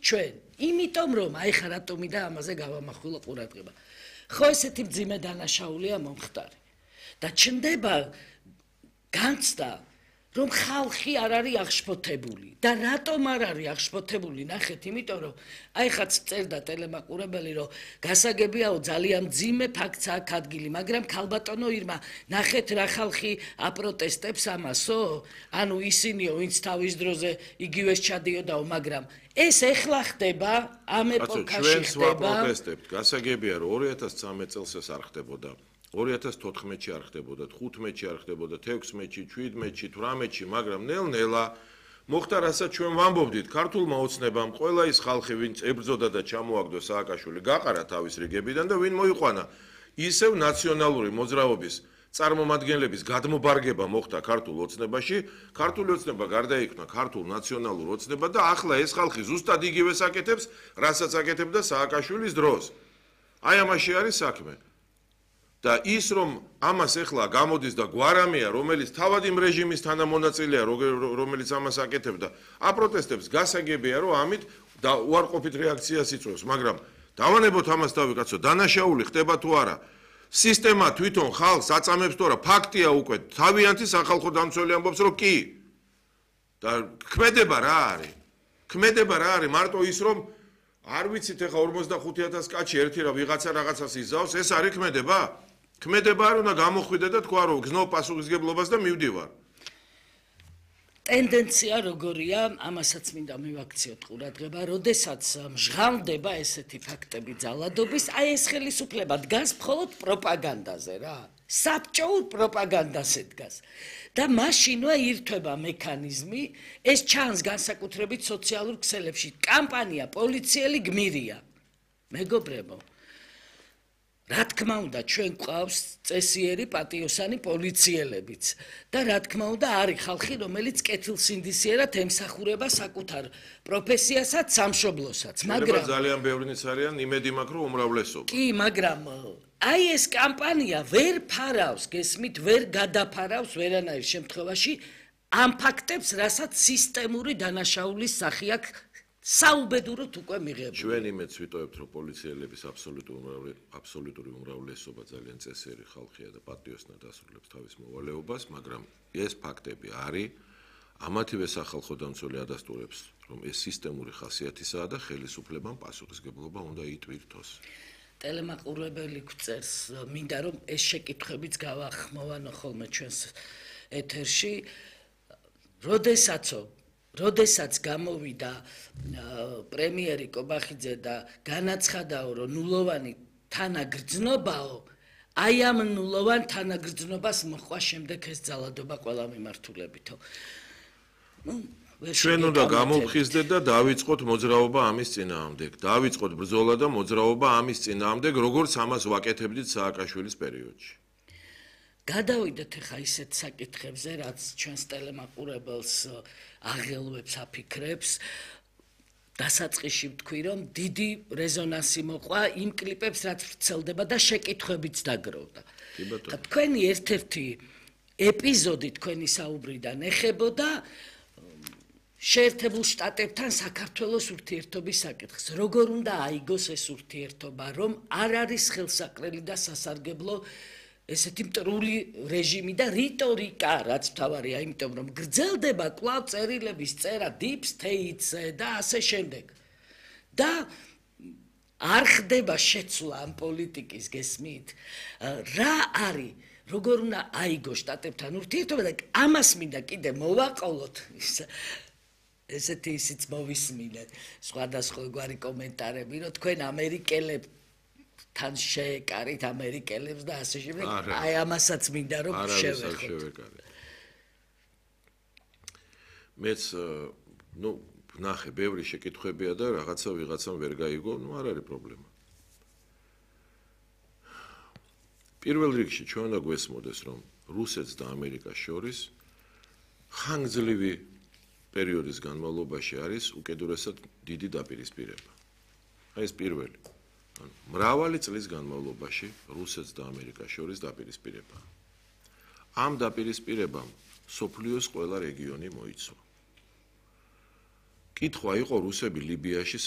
ჩვენ, იმიტომ რომ აი ხა რატომი და ამაზე გავამახვილო ყურადღება. ხო ესეთი მძიმე დანაშაულია მომხდარი. და ჩნდება განცდა რომ ხალხი არ არის აღშფოთებული და რატომ არ არის აღშფოთებული ნახეთ იმიტომ რომ აი ხაც წერდა ტელემაყურებელი რომ გასაგებიაო ძალიან მძიმე ფაქტს აქვს ადგილი მაგრამ ქალბატონო ირმა ნახეთ რა ხალხი აპროტესტებს ამასო ანუ ისინიო ვინც თავის დროზე იგივე ჩადიოდაო მაგრამ ეს ეხლა ხდება ამ ეპოქაში ხდება ჩვენ ვაპროტესტებთ გასაგებია რომ 2013 წელს ეს არ ხდებოდა 2014-ში არ ხდებოდა, 15-ში არ ხდებოდა, 16-ში, 17-ში, 18-ში, მაგრამ ნელ-ნელა მოხდა რასაც ჩვენ ვამბობდით, ქართულმა ოცნებამ ყველა ის ხალხი, ვინც ებრძოდა და ჩამოაგდო სააკაშვილი, გაყარა თავის რიგებიდან და ვინ მოიყვანა. ისევ ნაციონალური მოძრაობის წარმომადგენლების გადმობარგება მოხდა ქართულ ოცნებაში, ქართული ოცნება გარდაიქმნა ქართულ ნაციონალურ ოცნებად და ახლა ეს ხალხი ზუსტად იგივეს აკეთებს, რასაც აკეთებდა სააკაშვილის დროს. აი ამაში არის საქმე. და ის რომ ამას ეხლა გამოდის და გვარამია რომელიც თავად იმ რეჟიმის თანამონაწილეა რომელიც ამას აკეთებდა აპროტესტებს გასაგებია რომ ამით და უარყოფით რეაქციას იწვევს მაგრამ დავანებოთ ამას დავიკაცო დანაშაული ხდება თუ არა სისტემა თვითონ ხალხს აწამებს თუ არა ფაქტია უკვე თავიანთი სახალხო დამცველი ამბობს რომ კი და ქმედება რა არის მარტო ის რომ არ ვიცით ეხლა 45000 კაცი ერთი რა ვიღაცა რაღაცას იზავს ეს არის ქმედება არ უნდა გამოხვიდე და თქვა რომ გზნობ პასუხისგებლობას და მივდივარ. ტენდენცია როგორია, ამასაც მინდა მივაქციოთ ყურადღება, როდესაც მჟღავდება ესეთი ფაქტები ძალადობის, აი ეს ხელისუფლება დგას მხოლოდ პროპაგანდაზე რა. საბჭოურ პროპაგანდაზე დგას. და მაშინვე ირთვება მექანიზმი, ეს ჩანს განსაკუთრებით სოციალურ ქსელებში. კამპანია პოლიციელი გმირია. მეგობრებო რა თქმა უნდა ჩვენ გვყავს წესიერი პატიოსანი პოლიციელებიც და რა თქმა უნდა არის ხალხი რომელიც კეთილსინდისიერად ემსახურება საკუთარ პროფესიასაც სამშობლოსაც მაგრამ ძალიან ბევრნიც არიან იმედი მაქვს რომ უმრავლესობა კი მაგრამ აი ეს კამპანია ვერ ფარავს გესმით ვერ გადაფარავს ვერანაირ შემთხვევაში ამ ფაქტებს რასაც სისტემური დანაშაულის სახე აქვს საუბედუროდ უკვე მიღებული. ჩვენ იმედს ვიტოვებთ, რომ პოლიციელების აბსოლუტური უმრავლესობა ძალიან წესიერი ხალხია და პატიოსნად ასრულებს თავის მოვალეობას, მაგრამ ეს ფაქტები არის, ამათივე სახალხო დამცველი ადასტურებს, რომ ეს სისტემური ხასიათისაა და ხელისუფლებამ პასუხისგებლობა უნდა იტვირთოს. ტელემაყურებელი გვწერს, მინდა რომ ეს შეკითხვებიც გავახმოვანო ხოლმე ჩვენს ეთერში, როდესაც გამოვიდა პრემიერი კობახიძე და განაცხადაო რომ ნულოვანი თანაგრძნობაო აი ამ ნულოვან თანაგრძნობას მოყვა შემდეგ ეს ძალადობა ყველა მიმართულებითო ჩვენ უნდა გამოვხიზდეთ და დავიწყოთ მოძრაობა ამის წინააღმდეგ დავიწყოთ ბრძოლა და მოძრაობა ამის წინააღმდეგ როგორც ამას ვაკეთებდით სააკაშვილის პერიოდში გადავიდეთ ახლა ისეთ საკითხებზე რაც ჩვენს ტელემაყურებელს აღელვებს აფიქრებს დასაწყისში ვთქვი რომ დიდი რეზონანსი მოყვა იმ კლიპებს რაც ვრცელდება და შეკითხვებიც დაგროვდა თქვენი ერთ-ერთი ეპიზოდი თქვენი საუბრიდან ეხებოდა შეერთებულ შტატებთან საქართველოს ურთიერთობის საკითხს როგორ უნდა აიგოს ეს ურთიერთობა რომ არ არის ხელსაყრელი და სასარგებლო ესეთი მტრული რეჟიმი და რიტორიკა რაც თავარია იმიტომ რომ გრძელდება კვლავ წერილების წერა deep state-ზე და ასე შემდეგ და არ ხდება შეცვლა ამ პოლიტიკის გესმით რა არის როგორ უნდა აიგოს შტატებთან ურთიერთობა და ამას მინდა კიდე მოვაყოლოთ ესეთი ისიც მოვისმინეთ სხვადასხვაგვარი კომენტარები რომ თქვენ ამერიკელებს თან შეეკარით ამერიკელებს და ასე შემდეგ აი ამასაც მინდა რომ შევეხოთ მეც ნუ ნახე ბევრი შეკითხვებია და რაღაცა ვიღაცამ ვერ გაიგო ნუ არ არის პრობლემა პირველ რიგში ჩვენ უნდა გვესმოდეს რომ რუსეთს და ამერიკას შორის ხანგრძლივი პერიოდის განმავლობაში არის უკიდურესად დიდი დაპირისპირება აი ეს პირველი მრავალი წლის განმავლობაში რუსეთს და ამერიკას შორის დაპირისპირება. ამ დაპირისპირებამ სოფლიოს ყველა რეგიონი მოიცვა. კითხვა იყო რუსები ლიბიაში